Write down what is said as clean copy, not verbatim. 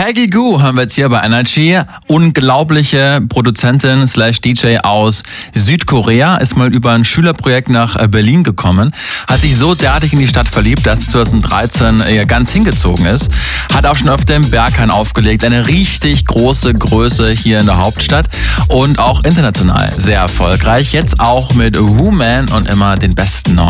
Peggy Gou haben wir jetzt hier bei Energy. Unglaubliche Produzentin / DJ aus Südkorea, ist mal über ein Schülerprojekt nach Berlin gekommen, hat sich so derartig in die Stadt verliebt, dass sie 2013 ganz hingezogen ist, hat auch schon öfter im Berghain aufgelegt, eine richtig große Größe hier in der Hauptstadt und auch international sehr erfolgreich, jetzt auch mit Woman und immer den besten neuen.